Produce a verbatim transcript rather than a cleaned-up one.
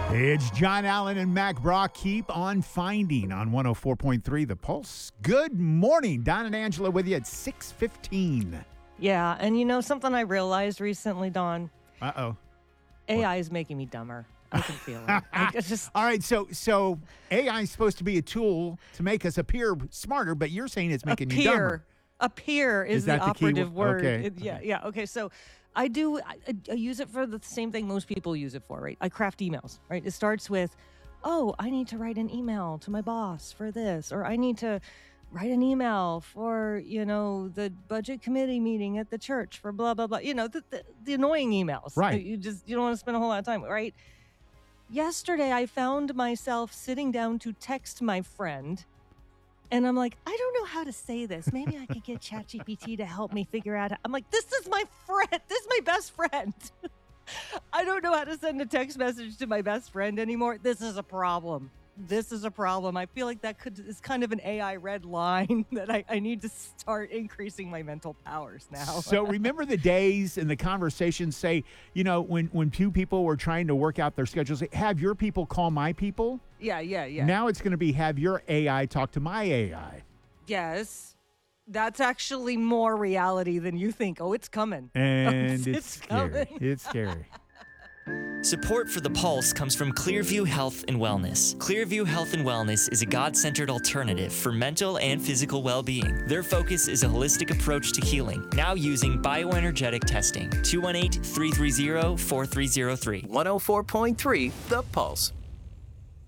It's John Allen and Mac Brock. Keep on finding on one oh four point three The Pulse. Good morning. Don and Angela with you at six fifteen. Yeah, and you know something I realized recently, Don? Uh-oh. A I is making me dumber. I can feel it. I just All right, so so A I is supposed to be a tool to make us appear smarter, but you're saying it's making you dumber. appear. Appear is, Is the that the key operative wo- word. okay, It- yeah, okay. yeah. Okay, so I do. I, I use it for the same thing most people use it for, right? I craft emails, right? It starts with, "Oh, I need to write an email to my boss for this," or "I need to write an email for you know the budget committee meeting at the church for blah blah blah." You know, the the, the annoying emails. Right. that You just you don't want to spend a whole lot of time, right? Yesterday, I found myself sitting down to text my friend. And I'm like, I don't know how to say this. Maybe I could get ChatGPT to help me figure out. How. I'm like, this is my friend. This is my best friend. I don't know how to send a text message to my best friend anymore. This is a problem. This is a problem. I feel like that could is kind of an A I red line that I, I need to start increasing my mental powers now. So remember the days and the conversations say, you know, when, when two people were trying to work out their schedules, say, have your people call my people. yeah, yeah, yeah. Now it's going to be have your A I talk to my A I. Yes. That's actually more reality than you think. Oh, it's coming. And It's- it's, it's scary. coming. It's scary. Support for The Pulse comes from Clearview Health and Wellness. Clearview Health and Wellness is a God-centered alternative for mental and physical well-being. Their focus is a holistic approach to healing, now using bioenergetic testing. two one eight, three three zero, four three zero three. one oh four point three The Pulse.